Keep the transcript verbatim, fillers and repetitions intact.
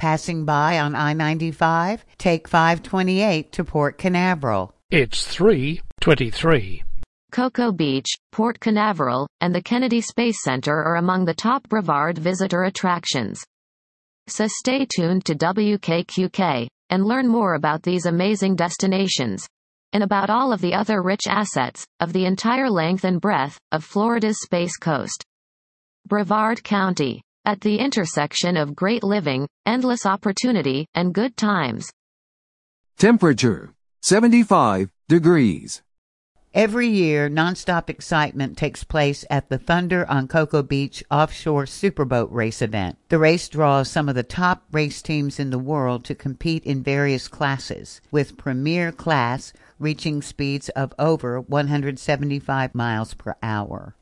Passing by on I ninety-five? Take five twenty-eight to Port Canaveral. It's three twenty-three. Cocoa Beach, Port Canaveral, and the Kennedy Space Center are among the top Brevard visitor attractions. So stay tuned to W K Q K and learn more about these amazing destinations, and about all of the other rich assets of the entire length and breadth of Florida's Space Coast. Brevard County, at the intersection of great living, endless opportunity, and good times. Temperature, seventy-five degrees. Every year, nonstop excitement takes place at the Thunder on Cocoa Beach offshore superboat race event. The race draws some of the top race teams in the world to compete in various classes, with premier class reaching speeds of over one hundred seventy-five miles per hour.